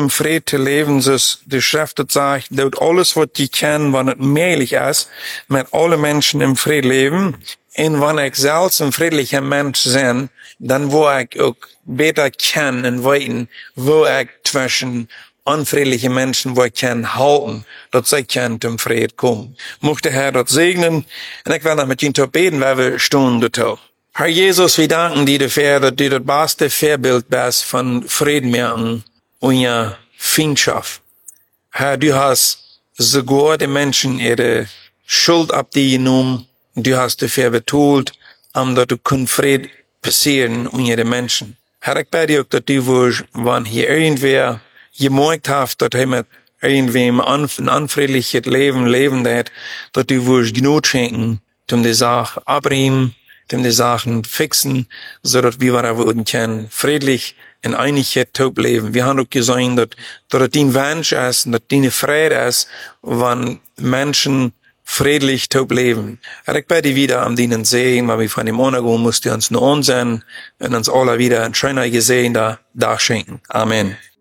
im Frieden zu leben, so die Schrift sagt, dass alles, was die kennen, wann es möglich ist, mit allen Menschen im Frieden leben. Und wenn ich selbst ein friedlicher Mensch bin, dann wo ich auch besser kennen und weiten, wo ich zwischen unfriedliche Menschen, wo ich kann halten, dass sie können zum Frieden kommen. Möchte Herr dort segnen, und ich will noch mit Ihnen beten, weil wir stehen dazu. Herr Jesus, wir danken dir dafür, dass du das beste Vorbild bist von Frieden und ja, Freundschaft. Herr, du hast sogar die Menschen ihre Schuld ab dir genommen, und du hast dafür betont, dass du Frieden passieren unter den Menschen. Herr, ich bitte auch, dass du, wenn hier irgendwer gemerkt hast, dass er mit irgendwem ein unfriedliches Leben hat, dass du wirst Gnade schenken, um die Sache abbrechen, um die Sachen fixen, so dass wir würden können, friedlich in Einigkeit leben. Wir haben auch gesehen, dass dein Wunsch ist, dass deine Freude ist, wenn Menschen friedlich leben. Ich bitte wieder an deinen Segen, weil wir von dem Untergrund musst du uns nur ansehen und uns alle wieder ein schöner Gesehen da schenken. Amen.